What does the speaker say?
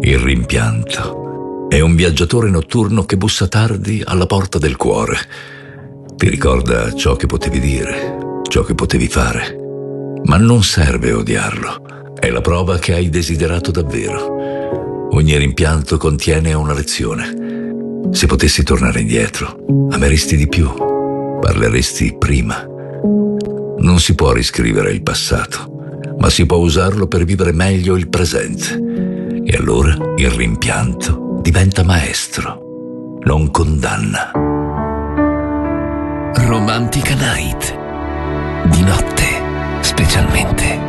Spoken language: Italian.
Il rimpianto è un viaggiatore notturno che bussa tardi alla porta del cuore. Ti ricorda ciò che potevi dire, ciò che potevi fare. Ma non serve odiarlo, è la prova che hai desiderato davvero. Ogni rimpianto contiene una lezione. Se potessi tornare indietro, ameresti di più, parleresti prima. Non si può riscrivere il passato, ma si può usarlo per vivere meglio il presente. E allora il rimpianto diventa maestro, non condanna. Romantica Night. Di notte, specialmente.